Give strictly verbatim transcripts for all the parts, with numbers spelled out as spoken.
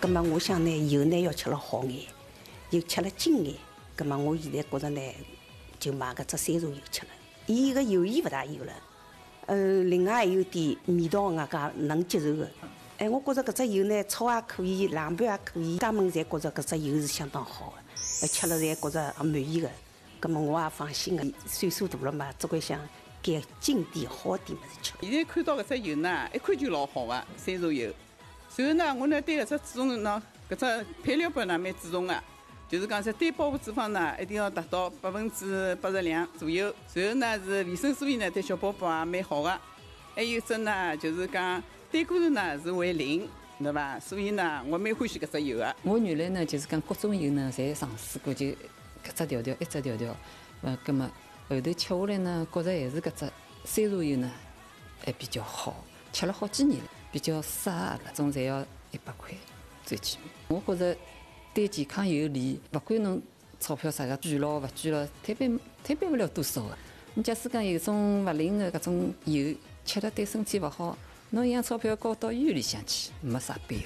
葛么我想呢，油呢要吃了好眼，又吃了精眼。葛么我现在觉着呢，就买搿只山茶油吃了。伊个油盐勿大有了，呃，另外还有点味道，外加能接受的。哎，我觉着搿只油呢，炒也可以，凉拌也可以，家们侪觉着搿只油是相当好的，吃了侪觉着很满意的。葛么我也放心的，岁数大了嘛，只管想改精点好点么子吃。 现在看到搿只油呢，一看就老好个山茶油。然后呢，我呢对搿只注重呢，搿只配料表呢蛮注重的，就是讲说单饱和脂肪呢一定要达到百分之八十两左右。然后呢是维生素 E 呢对小宝宝也蛮好的。还有只呢就是讲胆固醇呢是为零，对伐？所以呢我蛮欢喜搿只油的。 我原来呢就是讲各种油呢侪尝试过，就搿只调调一只调调，呃，葛么后头吃下来呢，觉着还是搿只山茶油呢还比较好，吃了好几年了。比较沙搿种侪要一百块最起码。我觉着对健康有利，勿管侬钞票啥个贵咯勿贵咯，摊板摊板勿了多少个。你假使讲有种勿灵个搿种油，吃了对身体勿好，侬一样钞票交到医院里向去，没啥必要。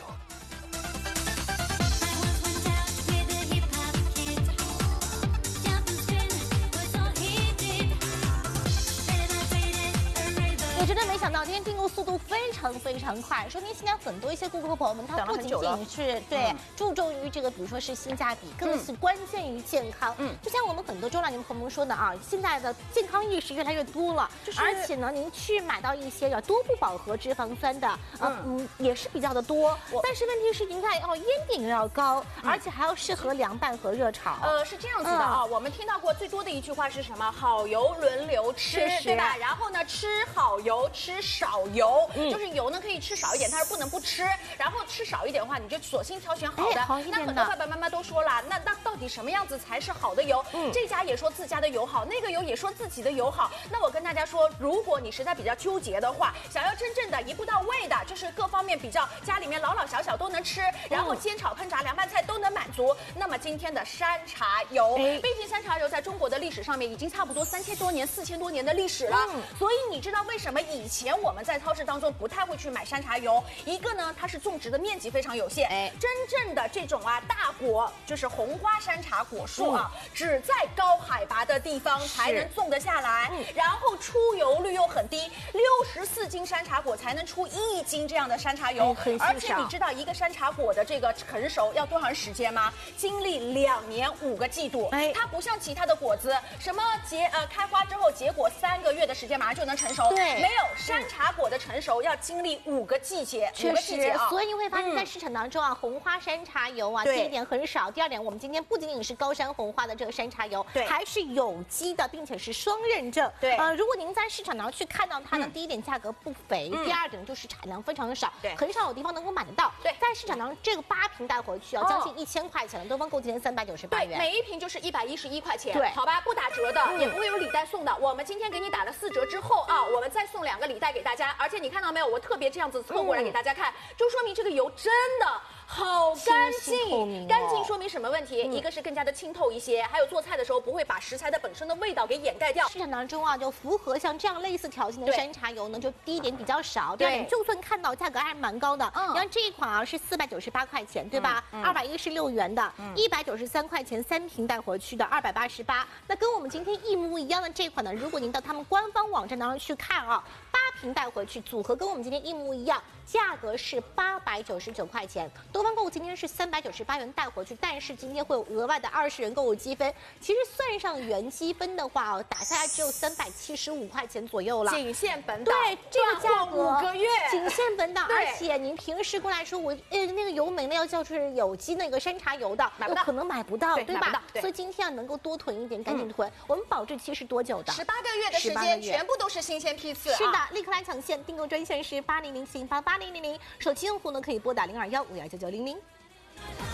真的没想到，今天订购速度非常非常快。说明现在很多一些顾客朋友们，他不仅仅是对、嗯、注重于这个，比如说是性价比，更是关键于健康。嗯，就像我们很多中老年朋友们说的啊，现在的健康意识越来越多了，就是、而且呢，您去买到一些叫多不饱和脂肪酸的，嗯嗯，也是比较的多。但是问题是，您看哦，烟点又要高，嗯、而且还要适合凉拌和热炒。 呃，是这样子的啊、嗯，我们听到过最多的一句话是什么？好油轮流吃，对吧？然后呢，吃好油。吃少油、嗯，就是油呢可以吃少一点，但是不能不吃。然后吃少一点的话，你就索性挑选好的。哎、好一点的。那很多爸爸妈妈都说了，那那到底什么样子才是好的油？嗯，这家也说自家的油好，那个油也说自己的油好。那我跟大家说，如果你实在比较纠结的话，想要真正的一步到位的，就是各方面比较家里面老老小小都能吃，然后煎炒烹炸凉拌菜都能满足，那么今天的山茶油，哎、毕竟山茶油在中国的历史上面已经差不多三千多年、四千多年的历史了。嗯，所以你知道为什么以前我们在超市当中不太会去买山茶油？一个呢，它是种植的面积非常有限，哎，真正的这种啊大果就是红花山茶果树啊，嗯、只在高海拔的地方才能种得下来，嗯、然后出油率又很低，六十四斤山茶果才能出一斤这样的山茶油，哎、而且你知道一个山茶果的这个成熟要多长时间吗？经历两年五个季度，哎，它不像其他的果子，什么结呃开花之后结果三个月的时间马上就能成熟，对，没有山茶果的成熟要经历五个季节， 确实，啊、所以你会发现在市场当中啊，嗯、红花山茶油啊，第一点很少，第二点我们今天不仅仅是高山红花的这个山茶油，对，还是有机的，并且是双认证。对，呃，如果您在市场当中去看到它呢，嗯、第一点价格不菲，嗯、第二点就是产量非常的少，对，很少有地方能够买得到。对，在市场当中这个八瓶带回去要将近一千块钱了，东方购今天三百九十八元， 每一瓶就是一百一十一块钱，对，好吧，不打折的，嗯、也不会有礼袋送的。我们今天给你打了四折之后啊，我们再送两个礼袋给大家，而且你看到没有，我特别这样子凑过来给大家看，嗯、就说明这个油真的好干净，干净说明什么问题？嗯、一个是更加的清透一些，还有做菜的时候不会把食材的本身的味道给掩盖掉。 市场当中啊，就符合像这样类似条件的山茶油呢，就第一点比较少，第二点就算看到价格还是蛮高的。嗯，你看这一款啊是四百九十八块钱，对吧？二百一十六元的，一百九十三块钱三瓶带回去的二百八十八。那跟我们今天一模一样的这款呢，如果您到他们官方网站当中去看啊，八瓶带回去组合跟我们今天一模一样，价格是八百九十九块钱。东方购物今天是三百九十八元带回去，但是今天会有额外的二十元购物积分。其实算上原积分的话，打下来只有三百七十五块钱左右了。 仅限本档， 对这个价格五个月， 仅限本档。而且您平时过来说，我呃那个油美那要叫是有机那个山茶油的， 买不到， 可能买不到，对, 对吧？所以今天能够多囤一点，赶紧囤。嗯、我们保质期是多久的？ 十八个月的时间，全部都是新鲜批次。 是的，立刻来抢现，订购专线是八零零七八八零零零，手机用户呢可以拨打零二幺五幺九九零零。